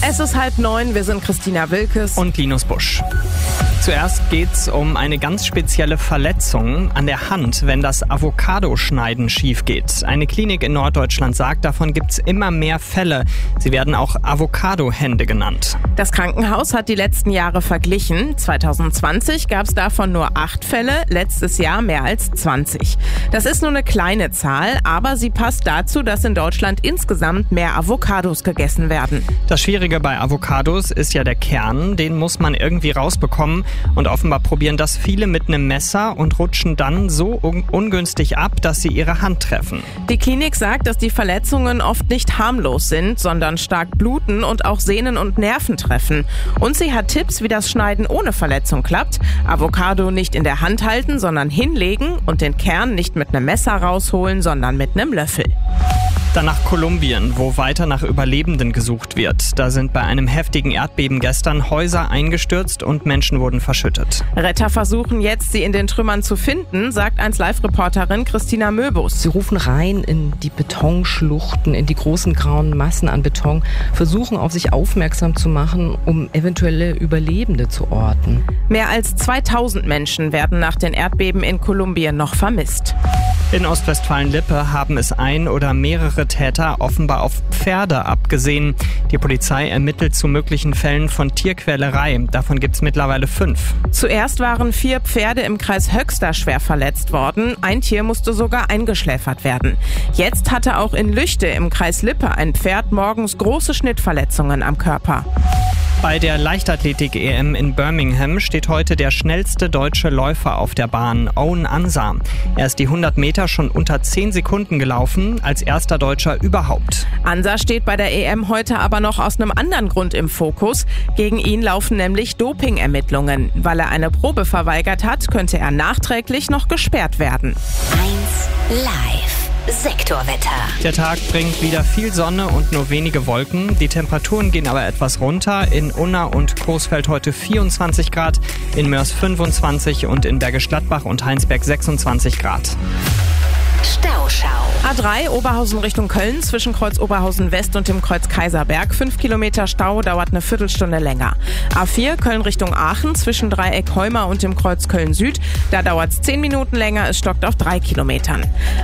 Es ist 8:30, wir sind Christina Wilkes und Linus Busch. Zuerst geht's um eine ganz spezielle Verletzung an der Hand, wenn das Avocadoschneiden schief geht. Eine Klinik in Norddeutschland sagt, davon gibt's immer mehr Fälle. Sie werden auch Avocado-Hände genannt. Das Krankenhaus hat die letzten Jahre verglichen. 2020 gab's davon nur 8 Fälle, letztes Jahr mehr als 20. Das ist nur eine kleine Zahl, aber sie passt dazu, dass in Deutschland insgesamt mehr Avocados gegessen werden. Das Schwierige bei Avocados ist ja der Kern, den muss man irgendwie rausbekommen. Und offenbar probieren das viele mit einem Messer und rutschen dann so ungünstig ab, dass sie ihre Hand treffen. Die Klinik sagt, dass die Verletzungen oft nicht harmlos sind, sondern stark bluten und auch Sehnen und Nerven treffen. Und sie hat Tipps, wie das Schneiden ohne Verletzung klappt. Avocado nicht in der Hand halten, sondern hinlegen und den Kern nicht mit einem Messer rausholen, sondern mit einem Löffel. Dann nach Kolumbien, wo weiter nach Überlebenden gesucht wird. Da sind bei einem heftigen Erdbeben gestern Häuser eingestürzt und Menschen wurden verschüttet. Retter versuchen jetzt, sie in den Trümmern zu finden, sagt 1Live-Reporterin Christina Möbus. Sie rufen rein in die Betonschluchten, in die großen grauen Massen an Beton, versuchen auf sich aufmerksam zu machen, um eventuelle Überlebende zu orten. Mehr als 2000 Menschen werden nach den Erdbeben in Kolumbien noch vermisst. In Ostwestfalen-Lippe haben es ein oder mehrere Täter offenbar auf Pferde abgesehen. Die Polizei ermittelt zu möglichen Fällen von Tierquälerei. Davon gibt's mittlerweile 5. Zuerst waren 4 Pferde im Kreis Höxter schwer verletzt worden. Ein Tier musste sogar eingeschläfert werden. Jetzt hatte auch in Lüchte im Kreis Lippe ein Pferd morgens große Schnittverletzungen am Körper. Bei der Leichtathletik-EM in Birmingham steht heute der schnellste deutsche Läufer auf der Bahn, Owen Ansa. Er ist die 100 Meter schon unter 10 Sekunden gelaufen, als erster Deutscher überhaupt. Ansa steht bei der EM heute aber noch aus einem anderen Grund im Fokus. Gegen ihn laufen nämlich Doping-Ermittlungen. Weil er eine Probe verweigert hat, könnte er nachträglich noch gesperrt werden. 1 Live. Sektorwetter. Der Tag bringt wieder viel Sonne und nur wenige Wolken. Die Temperaturen gehen aber etwas runter. In Unna und Coesfeld heute 24 Grad, in Mörs 25 und in Bergisch Gladbach und Heinsberg 26 Grad. Stauschau. A3 Oberhausen Richtung Köln zwischen Kreuz Oberhausen West und dem Kreuz Kaiserberg. 5 Kilometer Stau, dauert eine Viertelstunde länger. A4 Köln Richtung Aachen zwischen Dreieck Heuma und dem Kreuz Köln Süd. Da dauert es 10 Minuten länger, es stockt auf 3 Kilometern.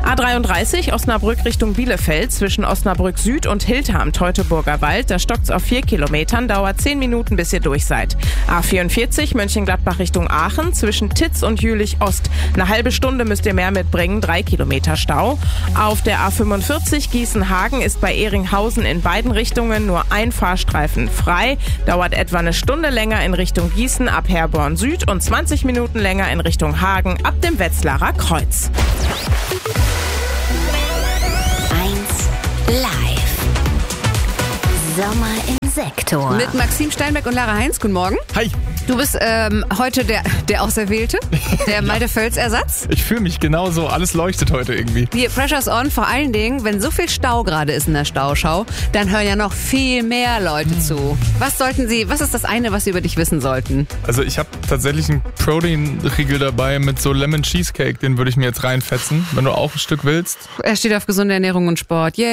A33 Osnabrück Richtung Bielefeld zwischen Osnabrück Süd und Hilter am Teutoburger Wald. Da stockt es auf 4 Kilometern, dauert 10 Minuten, bis ihr durch seid. A44 Mönchengladbach Richtung Aachen zwischen Titz und Jülich Ost. Eine halbe Stunde müsst ihr mehr mitbringen, 3 Kilometer Stau. Auf der A45 Gießen-Hagen ist bei Ehringhausen in beiden Richtungen nur ein Fahrstreifen frei. Dauert etwa eine Stunde länger in Richtung Gießen ab Herborn Süd und 20 Minuten länger in Richtung Hagen ab dem Wetzlarer Kreuz. 1 Live. Sommer im Sektor. Mit Maxim Steinbeck und Lara Heinz. Guten Morgen. Hi. Du bist heute der Auserwählte, der Malte Völz-Ersatz. Ich fühle mich genauso, alles leuchtet heute irgendwie. Hier, Pressure's on, vor allen Dingen, wenn so viel Stau gerade ist in der Stauschau, dann hören ja noch viel mehr Leute zu. Was ist das eine, was sie über dich wissen sollten? Also ich habe tatsächlich einen Protein-Riegel dabei mit so Lemon Cheesecake, den würde ich mir jetzt reinfetzen, wenn du auch ein Stück willst. Er steht auf gesunde Ernährung und Sport. Yeah.